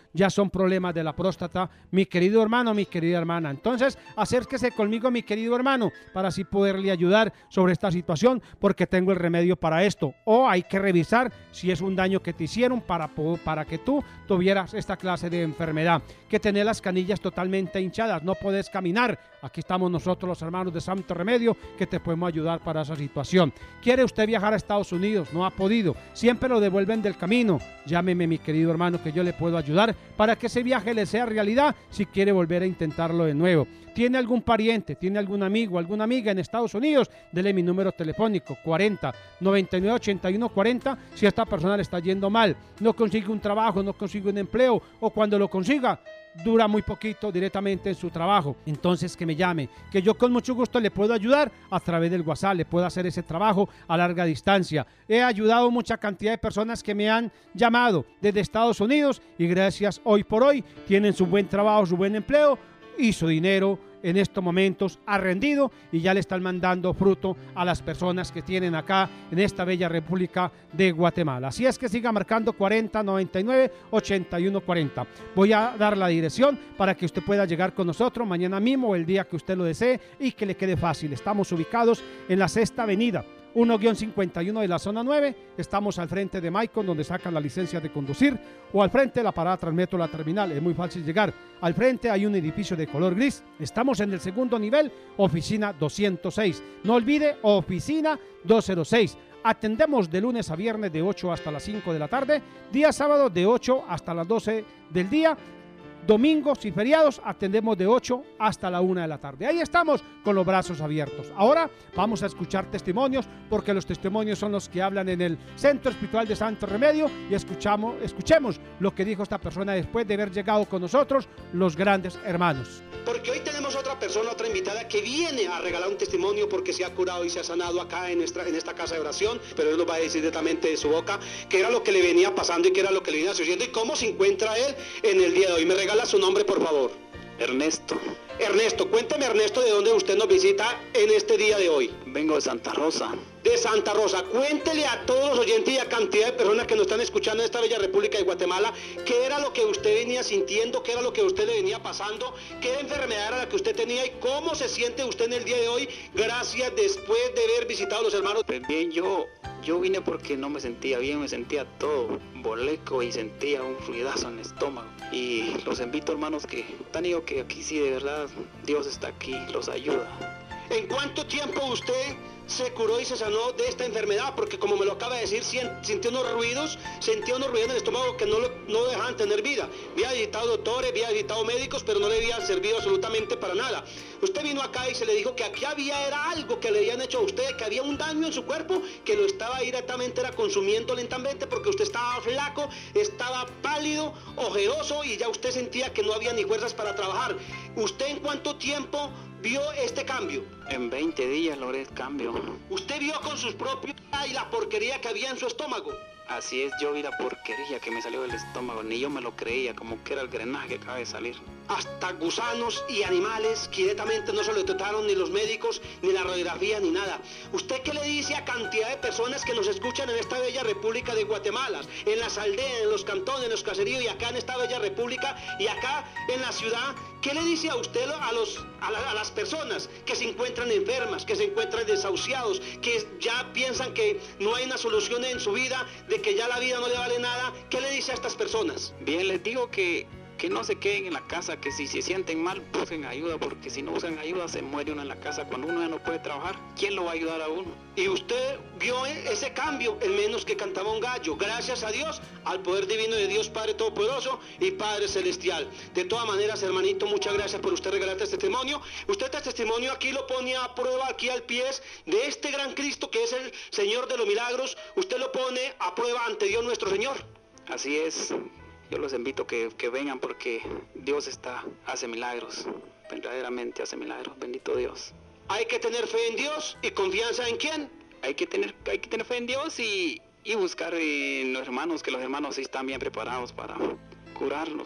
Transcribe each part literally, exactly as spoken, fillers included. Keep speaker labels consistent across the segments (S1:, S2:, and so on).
S1: ya son problemas de la próstata, mi querido hermano, mi querida hermana. Entonces, acérquese conmigo, mi querido hermano, para así poderle ayudar sobre esta situación, porque tengo el remedio para esto. O hay que revisar si es un daño que te hicieron para, para que tú tuvieras esta clase de enfermedad, que tener las canillas totalmente hinchadas, no puedes caminar. Aquí estamos nosotros, los hermanos de Santo Remedio, que te podemos ayudar para esa situación. ¿Quiere usted viajar a Estados Unidos? No ha podido, siempre lo devuelven del camino. Llámeme, mi querido hermano, que yo le puedo ayudar para que ese viaje le sea realidad si quiere volver a intentarlo de nuevo. ¿Tiene algún pariente, tiene algún amigo, alguna amiga en Estados Unidos? Dele mi número telefónico, cuarenta, noventa y nueve, ochenta y uno, cuarenta, si a esta persona le está yendo mal, no consigue un trabajo, no consigue un empleo, o cuando lo consiga, dura muy poquito directamente en su trabajo. Entonces que me llame, que yo con mucho gusto le puedo ayudar a través del WhatsApp, le puedo hacer ese trabajo a larga distancia. He ayudado a mucha cantidad de personas que me han llamado desde Estados Unidos y gracias hoy por hoy tienen su buen trabajo, su buen empleo y su dinero en estos momentos ha rendido y ya le están mandando fruto a las personas que tienen acá en esta bella República de Guatemala. Así es que siga marcando cuarenta, noventa y nueve, ochenta y uno, cuarenta. Voy a dar la dirección para que usted pueda llegar con nosotros mañana mismo o el día que usted lo desee y que le quede fácil. Estamos ubicados en la Sexta Avenida, uno cincuenta y uno de la zona nueve, estamos al frente de Maicon, donde sacan la licencia de conducir, o al frente de la parada Transmetro, la terminal, es muy fácil llegar. Al frente hay un edificio de color gris, estamos en el segundo nivel, oficina doscientos seis. No olvide, oficina doscientos seis. Atendemos de lunes a viernes de ocho hasta las cinco de la tarde, día sábado de ocho hasta las doce del día. Domingos y feriados atendemos de ocho hasta la una de la tarde. Ahí estamos con los brazos abiertos. Ahora vamos a escuchar testimonios, porque los testimonios son los que hablan en el Centro Espiritual de Santo Remedio, y escuchamos, escuchemos lo que dijo esta persona después de haber llegado con nosotros, los grandes hermanos.
S2: Porque hoy tenemos otra persona, otra invitada que viene a regalar un testimonio porque se ha curado y se ha sanado acá en esta, en esta casa de oración, pero él nos va a decir directamente de su boca qué era lo que le venía pasando y qué era lo que le venía sucediendo y cómo se encuentra él en el día de hoy. ¿Me regala su nombre, por favor?
S3: Ernesto.
S2: Ernesto, cuénteme, Ernesto, de dónde usted nos visita en este día de hoy.
S3: Vengo de Santa Rosa.
S2: De Santa Rosa. Cuéntele a todos los oyentes y a cantidad de personas que nos están escuchando en esta bella República de Guatemala qué era lo que usted venía sintiendo, qué era lo que a usted le venía pasando, qué enfermedad era la que usted tenía y cómo se siente usted en el día de hoy, gracias después de haber visitado a los hermanos.
S3: Pues bien, yo, yo vine porque no me sentía bien, me sentía todo boleco y sentía un ruidazo en el estómago. Y los invito, hermanos, que han dicho que aquí sí, de verdad, Dios está aquí, los ayuda.
S2: ¿En cuánto tiempo usted se curó y se sanó de esta enfermedad? Porque como me lo acaba de decir, sintió unos ruidos, sentía unos ruidos en el estómago que no lo no dejaban tener vida. Había visitado doctores, había visitado médicos, pero no le había servido absolutamente para nada. Usted vino acá y se le dijo que aquí había era algo que le habían hecho a usted, que había un daño en su cuerpo que lo estaba directamente era consumiendo lentamente, porque usted estaba flaco, estaba pálido, ojeroso y ya usted sentía que no había ni fuerzas para trabajar. ¿Usted en cuánto tiempo vio este cambio?
S3: En veinte días logré el cambio.
S2: ¿Usted vio con sus propios ojos y la porquería que había en su estómago?
S3: Así es, yo vi la porquería que me salió del estómago, ni yo me lo creía, como que era el drenaje que acaba de salir.
S2: Hasta gusanos y animales que directamente no se lo detectaron ni los médicos, ni la radiografía, ni nada. ¿Usted qué le dice a cantidad de personas que nos escuchan en esta bella República de Guatemala, en las aldeas, en los cantones, en los caseríos y acá en esta bella República y acá en la ciudad? ¿Qué le dice a usted a, los, a, la, a las personas que se encuentran enfermas, que se encuentran desahuciados, que ya piensan que no hay una solución en su vida, de que ya la vida no le vale nada? ¿Qué le dice a estas personas?
S3: Bien, les digo que, que no se queden en la casa, que si se sienten mal, busquen ayuda, porque si no buscan ayuda, se muere uno en la casa. Cuando uno ya no puede trabajar, ¿quién lo va a ayudar a uno?
S2: Y usted vio ese cambio en menos que cantaba un gallo, gracias a Dios, al poder divino de Dios Padre Todopoderoso y Padre Celestial. De todas maneras, hermanito, muchas gracias por usted regalarte este testimonio. Usted este testimonio aquí lo pone a prueba, aquí al pie de este gran Cristo que es el Señor de los milagros. Usted lo pone a prueba ante Dios nuestro Señor.
S3: Así es. Yo los invito que, que vengan porque Dios está, hace milagros, verdaderamente hace milagros, bendito Dios.
S2: Hay que tener fe en Dios y confianza en ¿quién?
S3: Hay que tener, hay que tener fe en Dios y, y buscar en los hermanos, que los hermanos sí están bien preparados para curarnos.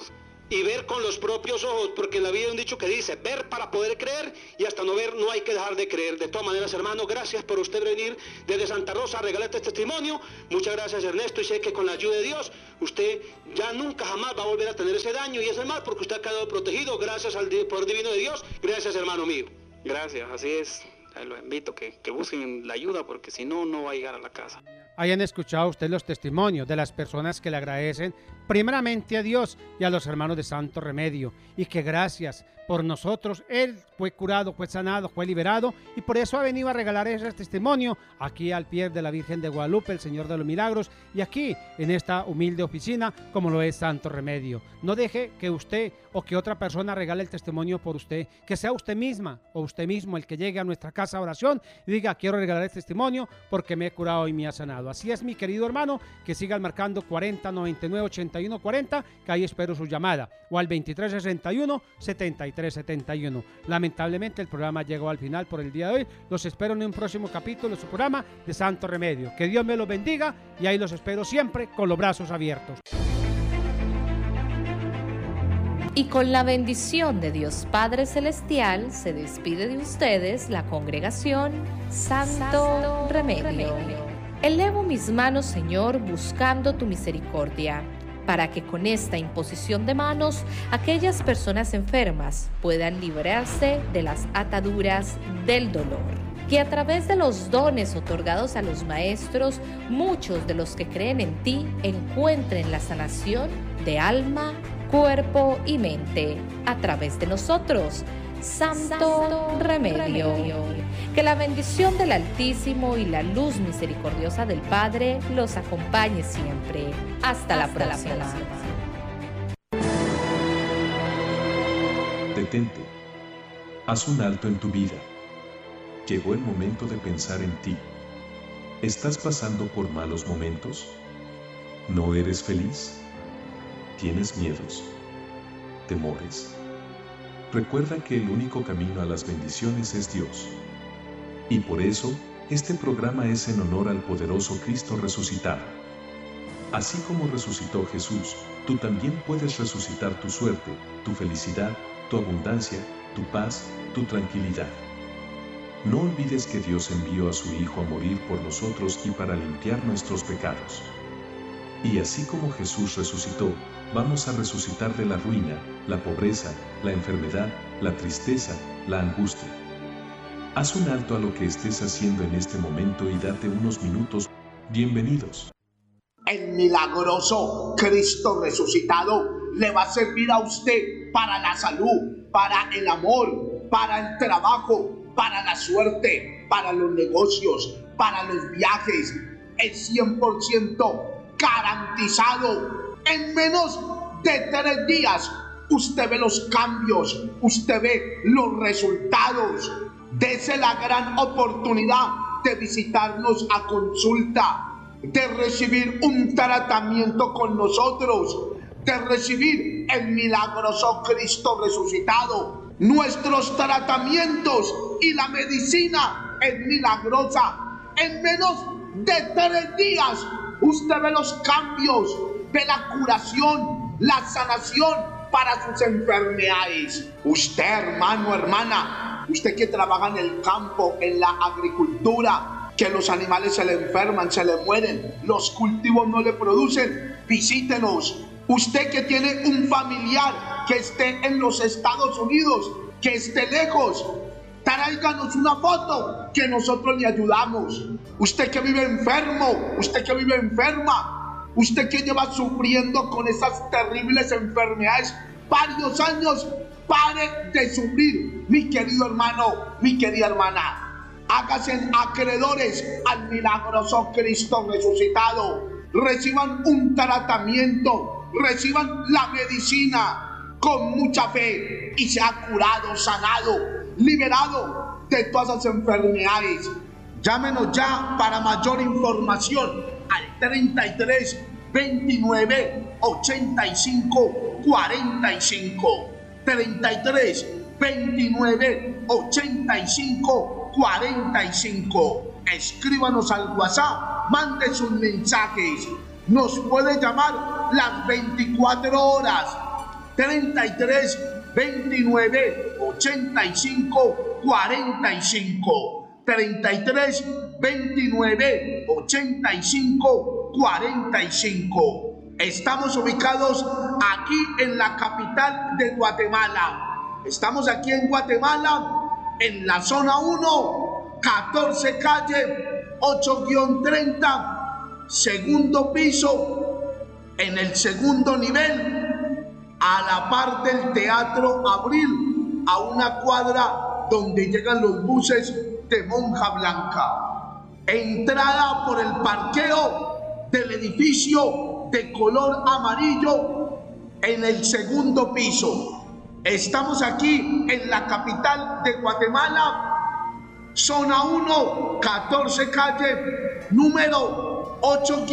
S2: y ver con los propios ojos, porque en la Biblia hay un dicho que dice, ver para poder creer, y hasta no ver no hay que dejar de creer. De todas maneras, hermano, gracias por usted venir desde Santa Rosa a regalar este testimonio. Muchas gracias, Ernesto, y sé que con la ayuda de Dios, usted ya nunca jamás va a volver a tener ese daño y ese mal, porque usted ha quedado protegido gracias al poder divino de Dios. Gracias, hermano mío.
S3: Gracias, así es. Los invito a que, que busquen la ayuda, porque si no, no va a llegar a la casa.
S1: Hayan escuchado ustedes los testimonios de las personas que le agradecen primeramente a Dios y a los hermanos de Santo Remedio, y que gracias por nosotros él fue curado, fue sanado, fue liberado, y por eso ha venido a regalar ese testimonio aquí al pie de la Virgen de Guadalupe, el Señor de los Milagros, y aquí en esta humilde oficina como lo es Santo Remedio. No deje que usted o que otra persona regale el testimonio por usted, que sea usted misma o usted mismo el que llegue a nuestra casa de oración y diga, quiero regalar el testimonio porque me he curado y me ha sanado. Así es, mi querido hermano, que siga marcando cuarenta, noventa y nueve, ochenta y uno, cuarenta, que ahí espero su llamada, o al veintitrés sesenta y uno, setenta y tres setenta y uno. Lamentablemente el programa llegó al final por el día de hoy. Los espero en un próximo capítulo de su programa de Santo Remedio. Que Dios me los bendiga y ahí los espero siempre con los brazos abiertos.
S4: Y con la bendición de Dios Padre Celestial se despide de ustedes la congregación Santo, Santo Remedio. Remedio. Elevo mis manos, Señor, buscando tu misericordia, para que con esta imposición de manos aquellas personas enfermas puedan librarse de las ataduras del dolor. Que a través de los dones otorgados a los maestros, muchos de los que creen en ti encuentren la sanación de alma, cuerpo y mente a través de nosotros, Santo, Santo Remedio. Remedio. Que la bendición del Altísimo y la luz misericordiosa del Padre los acompañe siempre. Hasta, Hasta la próxima. La próxima.
S5: Detente. Haz un alto en tu vida. Llegó el momento de pensar en ti. ¿Estás pasando por malos momentos? ¿No eres feliz? ¿Tienes miedos? ¿Temores? Recuerda que el único camino a las bendiciones es Dios. Y por eso, este programa es en honor al poderoso Cristo resucitado. Así como resucitó Jesús, tú también puedes resucitar tu suerte, tu felicidad, tu abundancia, tu paz, tu tranquilidad. No olvides que Dios envió a su Hijo a morir por nosotros y para limpiar nuestros pecados. Y así como Jesús resucitó, vamos a resucitar de la ruina, la pobreza, la enfermedad, la tristeza, la angustia. Haz un alto a lo que estés haciendo en este momento y date unos minutos. Bienvenidos.
S6: El milagroso Cristo resucitado le va a servir a usted para la salud, para el amor, para el trabajo, para la suerte, para los negocios, para los viajes. Es cien por ciento garantizado. En menos de tres días usted ve los cambios, usted ve los resultados. Dese la gran oportunidad de visitarnos a consulta, de recibir un tratamiento con nosotros, de recibir el milagroso Cristo resucitado. Nuestros tratamientos y la medicina es milagrosa. En menos de tres días usted ve los cambios, ve la curación, la sanación para sus enfermedades. Usted, hermano, hermana, usted que trabaja en el campo, en la agricultura, que los animales se le enferman, se le mueren, los cultivos no le producen, visítenos. Usted que tiene un familiar que esté en los Estados Unidos, que esté lejos, tráiganos una foto que nosotros le ayudamos. Usted que vive enfermo, usted que vive enferma, usted que lleva sufriendo con esas terribles enfermedades varios años, pare de sufrir, mi querido hermano, mi querida hermana. Háganse acreedores al milagroso Cristo resucitado. Reciban un tratamiento, reciban la medicina con mucha fe y sea curado, sanado, liberado de todas las enfermedades. Llámenos ya para mayor información al treinta y tres, veintinueve, ochenta y cinco, cuarenta y cinco. treinta y tres, veintinueve, ochenta y cinco, cuarenta y cinco. Escríbanos al WhatsApp, mande sus mensajes. Nos puede llamar las veinticuatro horas. treinta y tres, veintinueve, ochenta y cinco, cuarenta y cinco. treinta y tres, veintinueve, ochenta y cinco, cuarenta y cinco. Estamos ubicados aquí en la capital de Guatemala. Estamos aquí en Guatemala, en la zona uno, catorce calle, ocho treinta, segundo piso, en el segundo nivel, a la par del Teatro Abril, a una cuadra donde llegan los buses de Monja Blanca. Entrada por el parqueo del edificio de color amarillo en el segundo piso. Estamos aquí en la capital de Guatemala, zona uno, catorce calle, número ocho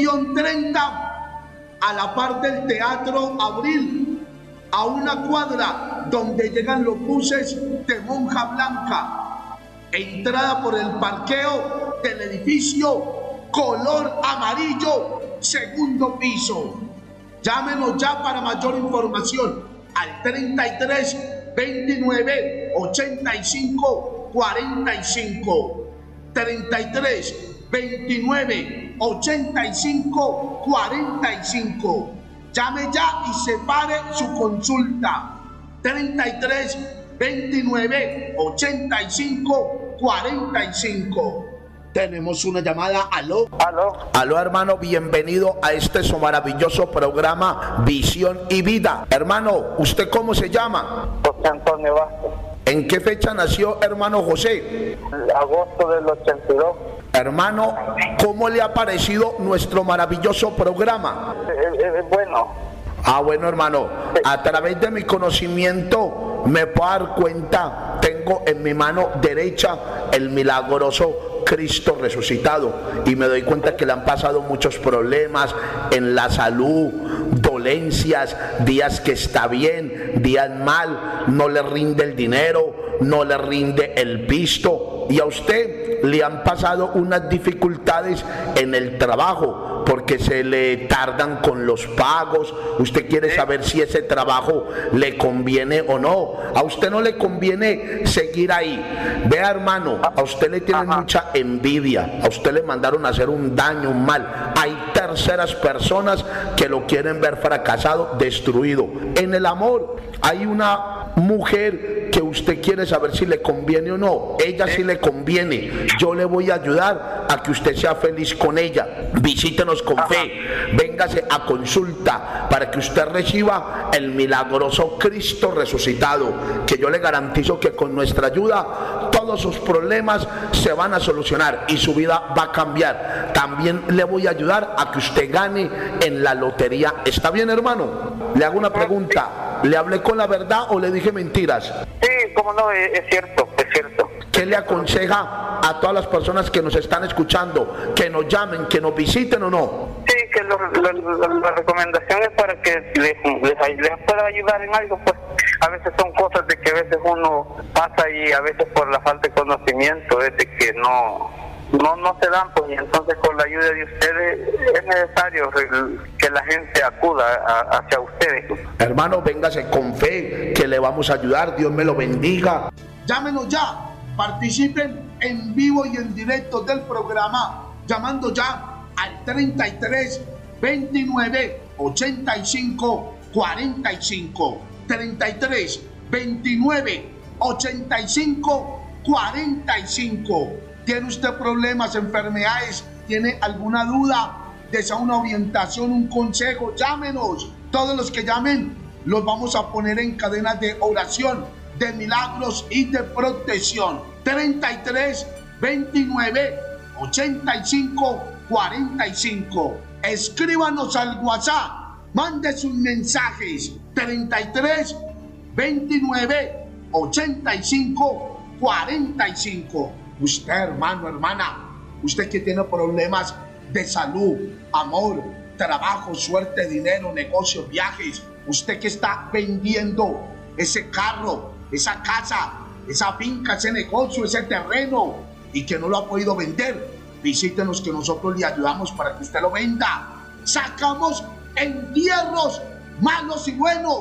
S6: treinta, a la par del Teatro Abril, a una cuadra donde llegan los buses de Monja Blanca. Entrada por el parqueo del edificio color amarillo, segundo piso. Llámenos ya para mayor información al treinta y tres, veintinueve, ochenta y cinco, cuarenta y cinco. treinta y tres, veintinueve, ochenta y cinco, cuarenta y cinco. Llame ya y separe su consulta. treinta y tres, veintinueve, ochenta y cinco, cuarenta y cinco. Tenemos una llamada. Aló.
S7: Aló.
S6: Aló, hermano, bienvenido a este su maravilloso programa Visión y Vida. Hermano, ¿usted cómo se llama?
S7: José Antonio Vázquez.
S6: ¿En qué fecha nació, hermano José?
S7: Agosto del ochenta y dos.
S6: Hermano, ¿cómo le ha parecido nuestro maravilloso programa?
S7: Es, es, es bueno.
S6: Ah, bueno, hermano, a través de mi conocimiento me puedo dar cuenta, tengo en mi mano derecha el milagroso Cristo resucitado y me doy cuenta que le han pasado muchos problemas en la salud, dolencias, días que está bien, días mal, no le rinde el dinero, no le rinde el pisto, y a usted le han pasado unas dificultades en el trabajo porque se le tardan con los pagos. Usted quiere saber si ese trabajo le conviene o no. A usted no le conviene seguir ahí. Vea, hermano, a usted le tienen Ajá. mucha envidia, a usted le mandaron a hacer un daño, un mal. Hay terceras personas que lo quieren ver fracasado, destruido. En el amor hay una mujer que usted quiere saber si le conviene o no. Ella sí le conviene. Yo le voy a ayudar a que usted sea feliz con ella. Visítenos con fe, véngase a consulta para que usted reciba el milagroso Cristo resucitado, que yo le garantizo que con nuestra ayuda todos sus problemas se van a solucionar y su vida va a cambiar. También le voy a ayudar a que usted gane en la lotería. ¿Está bien, hermano? Le hago una pregunta. ¿Le hablé con la verdad o le dije mentiras?
S7: Sí, como no, es, es cierto, es cierto.
S6: ¿Qué le aconseja a todas las personas que nos están escuchando? ¿Que nos llamen, que nos visiten o no?
S7: Sí, que lo, lo, lo, la recomendación es para que les, les, les pueda ayudar en algo, pues a veces son cosas de que a veces uno pasa y a veces por la falta de conocimiento es de que no... No, no se dan, pues, y entonces con la ayuda de ustedes es necesario que la gente acuda a, hacia ustedes.
S6: Hermano, véngase con fe, que le vamos a ayudar. Dios me lo bendiga. Llámenos ya, participen en vivo y en directo del programa, llamando ya al treinta y tres, veintinueve, ochenta y cinco, cuarenta y cinco. treinta y tres, veintinueve, ochenta y cinco, cuarenta y cinco. ¿Tiene usted problemas, enfermedades? ¿Tiene alguna duda? ¿Desea una orientación, un consejo? Llámenos. Todos los que llamen los vamos a poner en cadenas de oración, de milagros y de protección. treinta y tres, veintinueve, ochenta y cinco, cuarenta y cinco. Escríbanos al WhatsApp. Mande sus mensajes. treinta y tres, veintinueve, ochenta y cinco, cuarenta y cinco. Usted, hermano, hermana, usted que tiene problemas de salud, amor, trabajo, suerte, dinero, negocios, viajes, usted que está vendiendo ese carro, esa casa, esa finca, ese negocio, ese terreno y que no lo ha podido vender, visítenos que nosotros le ayudamos para que usted lo venda. Sacamos entierros malos y buenos.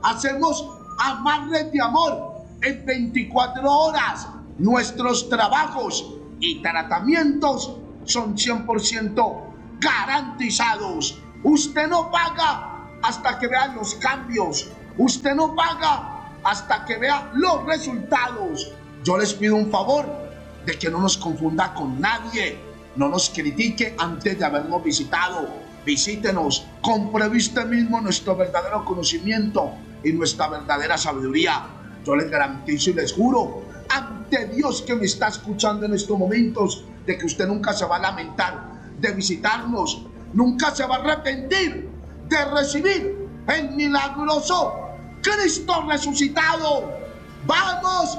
S6: Hacemos amarres de amor en veinticuatro horas. Nuestros trabajos y tratamientos son cien por ciento garantizados. Usted no paga hasta que vea los cambios. Usted no paga hasta que vea los resultados. Yo les pido un favor de que no nos confunda con nadie. No nos critique antes de habernos visitado. Visítenos, compruebe usted mismo nuestro verdadero conocimiento y nuestra verdadera sabiduría. Yo les garantizo y les juro ante Dios que me está escuchando en estos momentos de que usted nunca se va a lamentar de visitarnos, nunca se va a arrepentir de recibir el milagroso Cristo resucitado. ¡Vamos,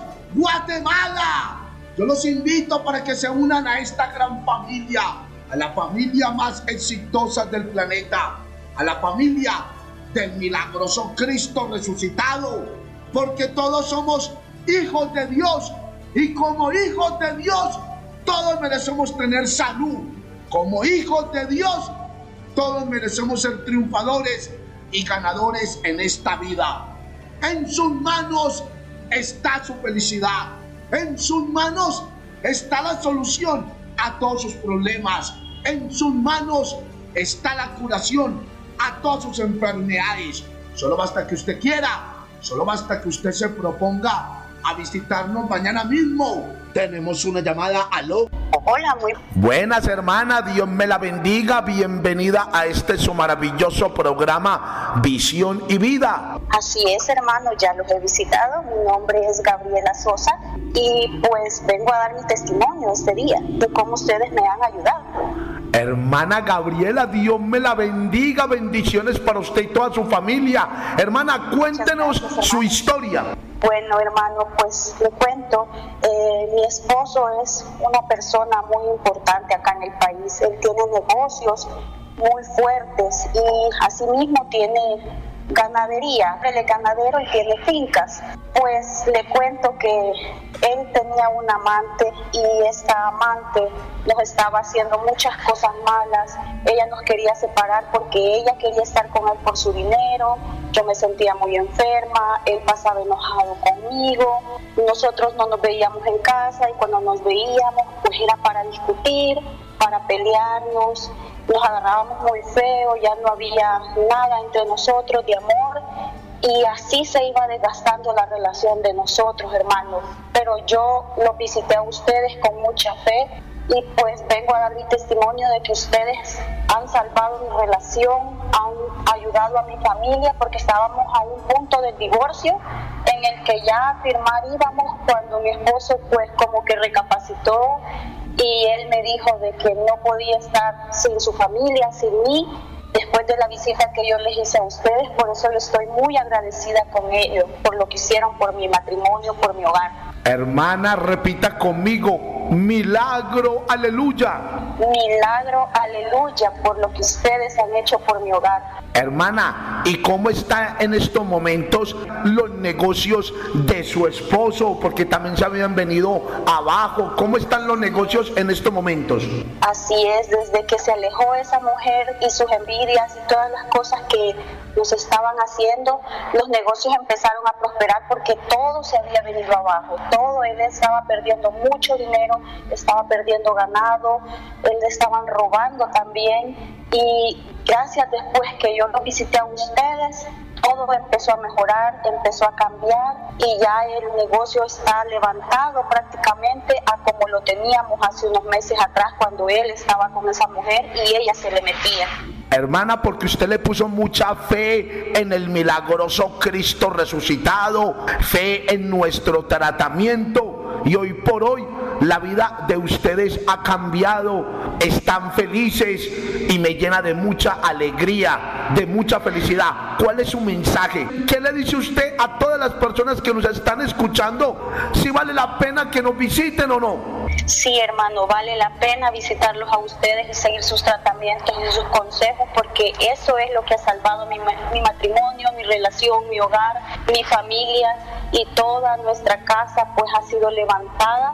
S6: Guatemala! Yo los invito para que se unan a esta gran familia, a la familia más exitosa del planeta, a la familia del milagroso Cristo resucitado, porque todos somos hijos de Dios y como hijos de Dios todos merecemos tener salud. Como hijos de Dios todos merecemos ser triunfadores y ganadores en esta vida. En sus manos está su felicidad. En sus manos está la solución a todos sus problemas. En sus manos está la curación a todas sus enfermedades. Solo basta que usted quiera, solo basta que usted se proponga a visitarnos mañana mismo. Tenemos una llamada. Aló.
S8: Hola, muy
S6: buenas, hermana, Dios me la bendiga. Bienvenida a este su maravilloso programa Visión y Vida.
S8: Así es, hermano, ya los he visitado. Mi nombre es Gabriela Sosa y pues vengo a dar mi testimonio este día de cómo ustedes me han ayudado.
S6: Hermana Gabriela, Dios me la bendiga. Bendiciones para usted y toda su familia. Hermana, cuéntenos gracias, su historia.
S8: Bueno, hermano, pues le cuento, eh, mi esposo es una persona muy importante acá en el país. Él tiene negocios muy fuertes y asimismo tiene ganadería. Él es ganadero y tiene fincas. Pues le cuento que él tenía un amante y esta amante nos estaba haciendo muchas cosas malas. Ella nos quería separar porque ella quería estar con él por su dinero. Yo me sentía muy enferma, él pasaba enojado conmigo, nosotros no nos veíamos en casa y cuando nos veíamos pues era para discutir, para pelearnos, nos agarrábamos muy feo, ya no había nada entre nosotros de amor y así se iba desgastando la relación de nosotros, hermanos. Pero yo los visité a ustedes con mucha fe y pues vengo a dar mi testimonio de que ustedes han salvado mi relación, han ayudado a mi familia porque estábamos a un punto del divorcio en el que ya a firmar íbamos cuando mi esposo pues como que recapacitó y él me dijo de que no podía estar sin su familia, sin mí, después de la visita que yo les hice a ustedes. Por eso yo estoy muy agradecida con ellos, por lo que hicieron por mi matrimonio, por mi hogar.
S6: Hermana, repita conmigo, milagro, aleluya.
S8: Milagro, aleluya, por lo que ustedes han hecho por mi hogar.
S6: Hermana, ¿y cómo están en estos momentos los negocios de su esposo? Porque también se habían venido abajo. ¿Cómo están los negocios en estos momentos?
S8: Así es, desde que se alejó esa mujer y sus envidias y todas las cosas que nos estaban haciendo, los negocios empezaron a prosperar porque todo se había venido abajo. Todo, él estaba perdiendo mucho dinero, estaba perdiendo ganado, él le estaban robando también. Y gracias después que yo los visité a ustedes, todo empezó a mejorar, empezó a cambiar y ya el negocio está levantado prácticamente a como lo teníamos hace unos meses atrás cuando él estaba con esa mujer y ella se le metía.
S6: Hermana, porque usted le puso mucha fe en el milagroso Cristo resucitado, fe en nuestro tratamiento y hoy por hoy la vida de ustedes ha cambiado, están felices y me llena de mucha alegría, de mucha felicidad. ¿Cuál es su mensaje? ¿Qué le dice usted a todas las personas que nos están escuchando? ¿Si vale la pena que nos visiten o no?
S8: Sí, hermano, vale la pena visitarlos a ustedes y seguir sus tratamientos y sus consejos porque eso es lo que ha salvado mi, mi matrimonio, mi relación, mi hogar, mi familia y toda nuestra casa pues ha sido levantada gracias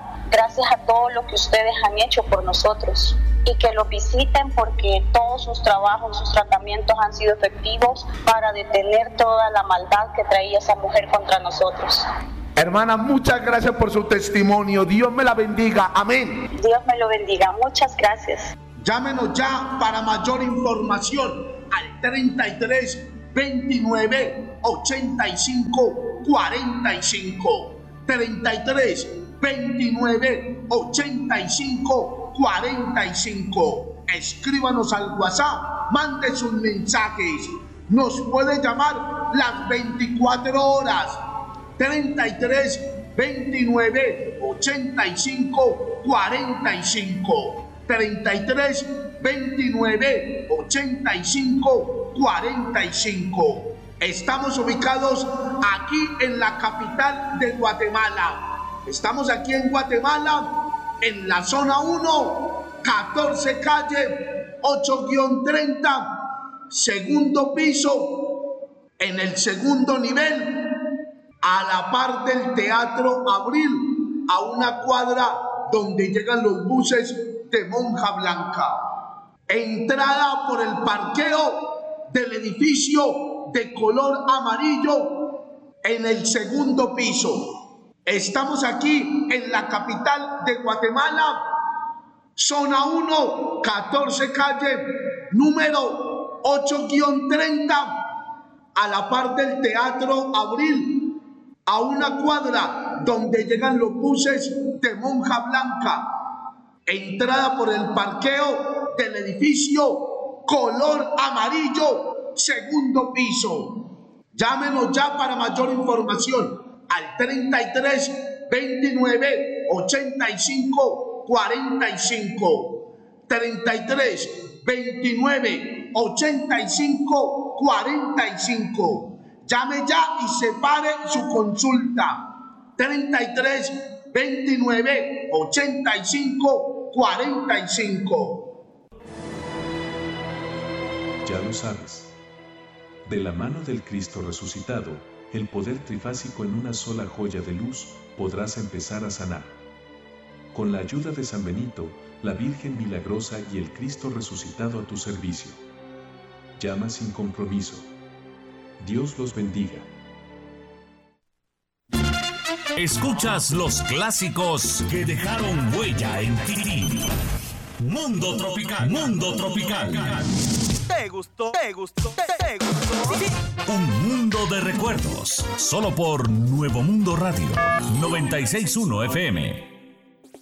S8: gracias a todo lo que ustedes han hecho por nosotros, y que los visiten porque todos sus trabajos, sus tratamientos han sido efectivos para detener toda la maldad que traía esa mujer contra nosotros.
S6: Hermana, muchas gracias por su testimonio. Dios me la bendiga. Amén.
S8: Dios me lo bendiga. Muchas gracias.
S6: Llámenos ya para mayor información al treinta y tres, veintinueve, ochenta y cinco, cuarenta y cinco. treinta y tres, veintinueve, ochenta y cinco, cuarenta y cinco. Escríbanos al WhatsApp, mande sus mensajes. Nos puede llamar las veinticuatro horas. treinta y tres, veintinueve, ochenta y cinco, cuarenta y cinco. treinta y tres, veintinueve, ochenta y cinco, cuarenta y cinco. Estamos ubicados aquí en la capital de Guatemala. Estamos aquí en Guatemala, en la zona uno, catorce calle, ocho treinta, segundo piso, en el segundo nivel, a la par del Teatro Abril, a una cuadra donde llegan los buses de Monja Blanca. Entrada por el parqueo del edificio de color amarillo en el segundo piso. Estamos aquí en la capital de Guatemala, zona uno, catorce calle, número ocho treinta, a la par del Teatro Abril, a una cuadra donde llegan los buses de Monja Blanca. Entrada por el parqueo del edificio color amarillo, segundo piso. Llámenos ya para mayor información al treinta y tres, veintinueve, ochenta y cinco, cuarenta y cinco. treinta y tres, veintinueve, ochenta y cinco, cuarenta y cinco. Llame ya y separe su consulta. treinta y tres, veintinueve, ochenta y cinco, cuarenta y cinco.
S5: Ya lo sabes. De la mano del Cristo resucitado, el poder trifásico en una sola joya de luz, podrás empezar a sanar. Con la ayuda de San Benito, la Virgen Milagrosa y el Cristo resucitado a tu servicio. Llama sin compromiso. Dios los bendiga.
S9: Escuchas los clásicos que dejaron huella en ti. Mundo Tropical. Mundo Tropical.
S10: Te gustó, te gustó, te gustó.
S9: Un mundo de recuerdos. Solo por Nuevo Mundo Radio. noventa y seis punto uno F M.